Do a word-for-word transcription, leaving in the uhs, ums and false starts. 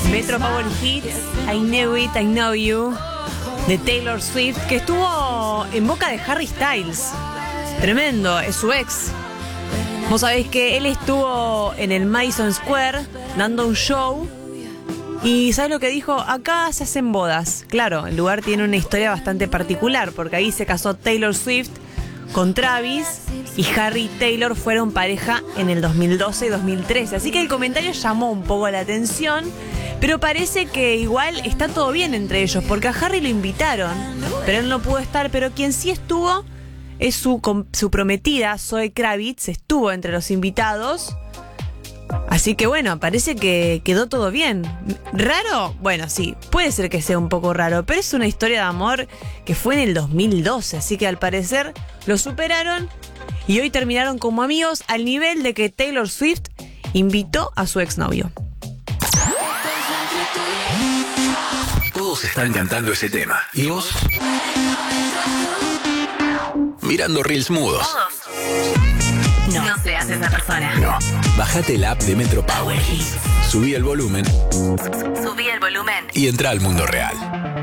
Metro Power Hits, I Knew It, I Know You, de Taylor Swift, que estuvo en boca de Harry Styles. Tremendo, es su ex. Vos sabéis que él estuvo en el Madison Square dando un show. Y ¿sabes lo que dijo? Acá se hacen bodas. Claro, el lugar tiene una historia bastante particular, porque ahí se casó Taylor Swift con Travis, y Harry y Taylor fueron pareja en el dos mil doce y dos mil trece. Así que el comentario llamó un poco la atención, pero parece que igual está todo bien entre ellos, porque a Harry lo invitaron, pero él no pudo estar. Pero quien sí estuvo es su, su prometida, Zoe Kravitz, estuvo entre los invitados. Así que bueno, parece que quedó todo bien. ¿Raro? Bueno, sí, puede ser que sea un poco raro, pero es una historia de amor que fue en el dos mil doce, así que al parecer lo superaron y hoy terminaron como amigos, al nivel de que Taylor Swift invitó a su exnovio. Todos están cantando ese tema. ¿Y vos? Mirando reels mudos. No, no seas esa persona. No. Bájate el app de Metro Power. Subí el volumen. Subí el volumen. Y entra al mundo real.